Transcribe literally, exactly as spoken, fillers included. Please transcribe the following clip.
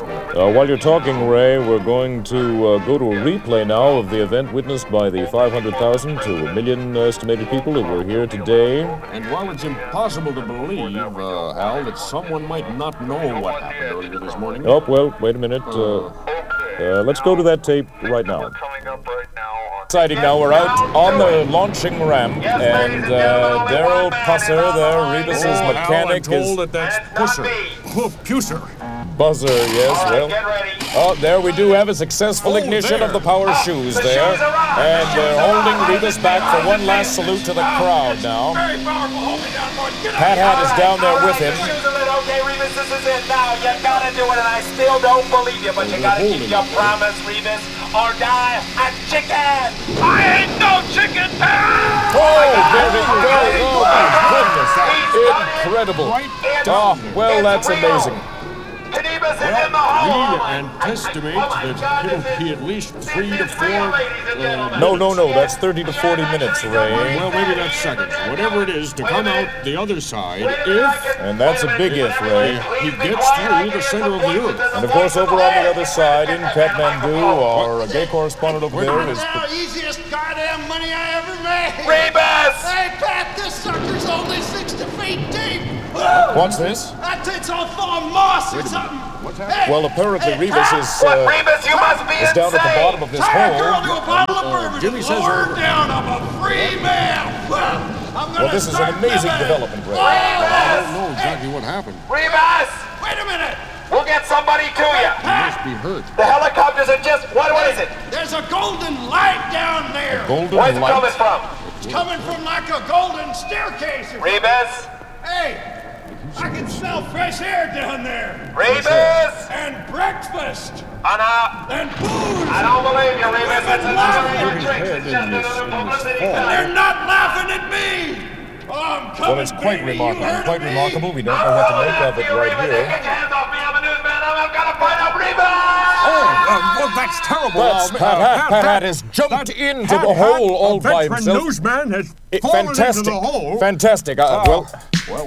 Uh, while you're talking, Ray, we're going to uh, go to a replay now of the event witnessed by the five hundred thousand to a million estimated people that were here today. And while it's impossible to believe, uh, Hal, that someone might not know what happened earlier this morning... Oh, well, wait a minute. Uh, uh, let's go to that tape right now. Exciting now, we're out on the launching ramp, and uh, Daryl Pusser there, Rebus's oh, mechanic, Hal, I'm told is... that that's Pusser. Oh, Pusser. Buzzer, yes, well... Oh, there we do have a successful Oh, ignition there. of the power shoes there. And they're holding Rebus back for one last salute to the crowd now. Pat Hat is down there with him. Okay, Rebus, this is it now. You gotta do it, and I still don't believe you, but you gotta keep your promise, Rebus, or die a chicken! I ain't no chicken! Oh, there we go! Oh, my goodness! Incredible! Oh, well, that's amazing. Well, we anticipate that it'll be at least three to four... Uh, no, no, no, that's thirty to forty minutes, Ray. Well, maybe that's seconds. Whatever it is, to come out the other side, if... And that's a big if, Ray. He gets through the center of the earth. And, of course, over on the other side, in Kathmandu, our gay correspondent over there is... The easiest goddamn money I ever made! Rebus! Hey, Pat, this sucker's only sixty feet deep! What's this? That it's all full of moss or something! What's happening? Well, apparently Rebus is, What, uh, Rebus, you must be is down at the bottom of this Tie a girl hole. to a bottle of bourbon Jimmy and says lower her over. down. I'm a free man! I'm gonna Well, this is an start amazing living. development, Ray. I don't know exactly what happened. Rebus! Wait a minute! We'll get somebody to you. He must be hurt. The helicopters are just... What, what is it? There's a golden light down there! Golden Where's it coming light. from? It's coming from like a golden staircase. or- Rebus? Hey! I can smell fresh air down there! Rebus! And breakfast! Oh, no. And booze! I don't believe you, Rebus. That's a Laughing. lot of tricks. It's just a new publicity stunt. They're not laughing at me! Oh, I'm coming, Well, it's quite baby. remarkable. You heard Quite of me? remarkable. We don't know what to make of it You, right Rebus, here. Get your hands off me. I'm a newsman. I'm gonna find out Rebus! Oh, uh, well, that's terrible. That's Uh, Pat uh, Hat. Pat Hat has jumped that into Pat the hole Hat, all a by veteran himself. newsman has It- fallen fantastic. into the hole. Fantastic. Uh, Oh. well...